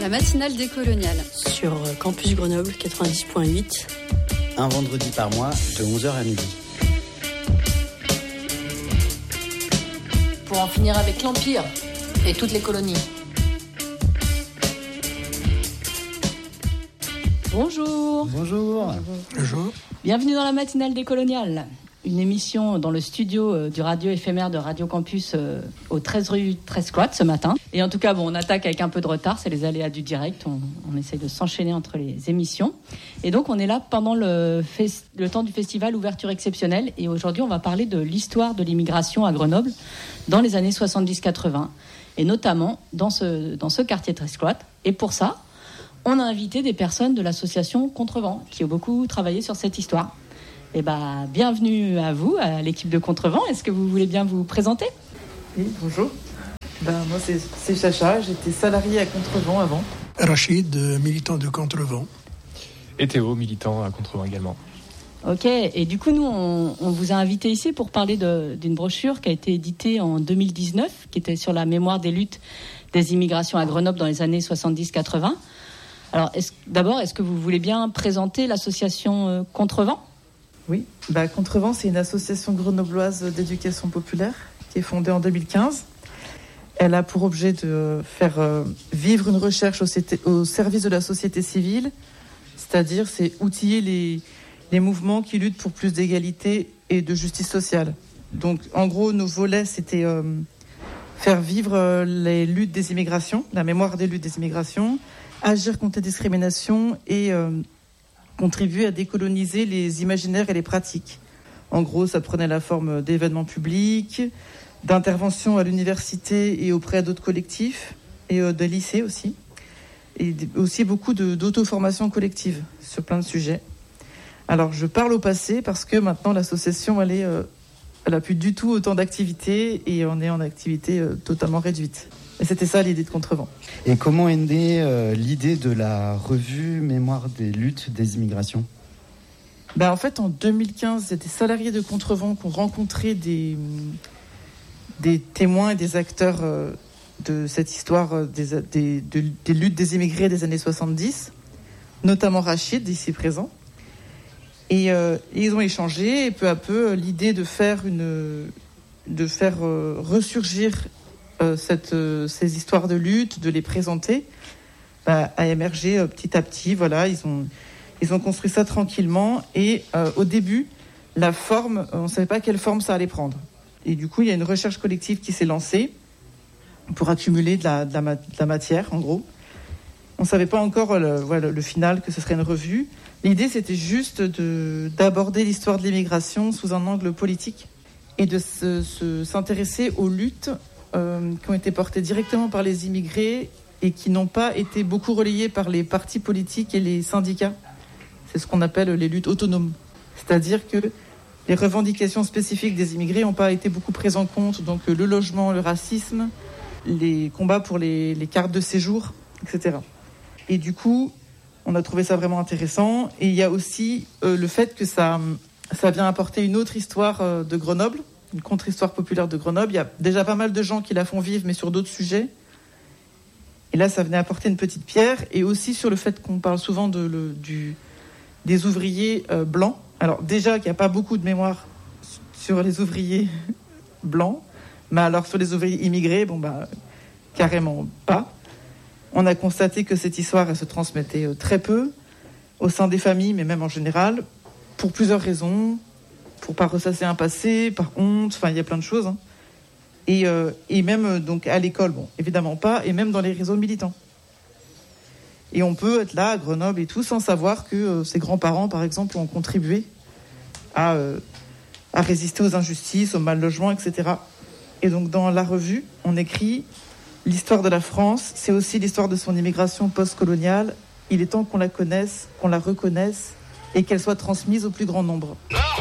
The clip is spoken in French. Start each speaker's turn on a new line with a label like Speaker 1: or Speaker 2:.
Speaker 1: La matinale décoloniale.
Speaker 2: Sur Campus Grenoble 90.8.
Speaker 3: Un vendredi par mois, de 11h à midi.
Speaker 4: Pour en finir avec l'Empire et toutes les colonies.
Speaker 5: Bonjour.
Speaker 3: Bonjour.
Speaker 6: Bonjour.
Speaker 5: Bienvenue dans la matinale décoloniale. Une émission dans le studio du radio éphémère de Radio Campus au 13 rue 13 Cloître ce matin. Et en tout cas, on attaque avec un peu de retard, c'est les aléas du direct. On essaye de s'enchaîner entre les émissions. Et donc, on est là pendant le temps du festival Ouverture exceptionnelle. Et aujourd'hui, on va parler de l'histoire de l'immigration à Grenoble dans les années 70-80. Et notamment dans ce quartier 13 Cloître. Et pour ça, on a invité des personnes de l'association Contrevent qui ont beaucoup travaillé sur cette histoire. Eh ben, bienvenue à vous, à l'équipe de Contrevent. Est-ce que vous voulez bien vous présenter ?
Speaker 7: Oui, bonjour. Moi, c'est Chacha. J'étais salarié à Contrevent avant.
Speaker 6: Rachid, militant de Contrevent.
Speaker 8: Et Théo, militant à Contrevent également.
Speaker 5: Ok, et du coup, nous, on vous a invité ici pour parler d'une brochure qui a été éditée en 2019, qui était sur la mémoire des luttes des immigrations à Grenoble dans les années 70-80. Alors, est-ce que vous voulez bien présenter l'association Contrevent ?
Speaker 7: Oui, Contrevent, c'est une association grenobloise d'éducation populaire qui est fondée en 2015. Elle a pour objet de faire vivre une recherche au service de la société civile, c'est-à-dire c'est outiller les mouvements qui luttent pour plus d'égalité et de justice sociale. Donc, en gros, nos volets, c'était faire vivre les luttes des immigrations, la mémoire des luttes des immigrations, agir contre les discriminations et contribuer à décoloniser les imaginaires et les pratiques. En gros, ça prenait la forme d'événements publics, d'interventions à l'université et auprès d'autres collectifs, et des lycées aussi. Et aussi beaucoup d'auto-formation collective sur plein de sujets. Alors, je parle au passé parce que maintenant, l'association, elle a plus du tout autant d'activités et on est en activité totalement réduite. Et c'était ça l'idée de Contrevent.
Speaker 3: Et comment est née l'idée de la revue Mémoire des luttes des immigrations ?
Speaker 7: En fait, en 2015, c'était des salariés de Contrevent qui ont rencontré des témoins et des acteurs de cette histoire des luttes des immigrés des années 70, notamment Rachid, ici présent. Et ils ont échangé, et peu à peu, l'idée de faire ressurgir ces histoires de lutte, de les présenter, a émergé petit à petit. Voilà, ils ont construit ça tranquillement. Et au début, la forme, on ne savait pas quelle forme ça allait prendre. Et du coup, il y a une recherche collective qui s'est lancée pour accumuler de la matière, en gros. On ne savait pas encore le final, que ce serait une revue. L'idée, c'était juste d'aborder l'histoire de l'immigration sous un angle politique et de s'intéresser aux luttes qui ont été portées directement par les immigrés et qui n'ont pas été beaucoup relayées par les partis politiques et les syndicats. C'est ce qu'on appelle les luttes autonomes. C'est-à-dire que les revendications spécifiques des immigrés n'ont pas été beaucoup prises en compte. Donc le logement, le racisme, les combats pour les cartes de séjour, etc. Et du coup, on a trouvé ça vraiment intéressant. Et il y a aussi le fait que ça vient apporter une autre histoire de Grenoble, une contre-histoire populaire de Grenoble. Il y a déjà pas mal de gens qui la font vivre, mais sur d'autres sujets. Et là, ça venait apporter une petite pierre. Et aussi sur le fait qu'on parle souvent des ouvriers blancs. Alors déjà qu'il n'y a pas beaucoup de mémoire sur les ouvriers blancs, mais alors sur les ouvriers immigrés, carrément pas. On a constaté que cette histoire, elle se transmettait très peu au sein des familles, mais même en général, pour plusieurs raisons. Pour pas ressasser un passé, par honte, il y a plein de choses. Et même donc à l'école, évidemment pas, et même dans les réseaux militants. Et on peut être là à Grenoble et tout sans savoir que ses grands-parents, par exemple, ont contribué à résister aux injustices, au mal logement, etc. Et donc dans la revue, on écrit « L'histoire de la France, c'est aussi l'histoire de son immigration post-coloniale. Il est temps qu'on la connaisse, qu'on la reconnaisse et qu'elle soit transmise au plus grand nombre. »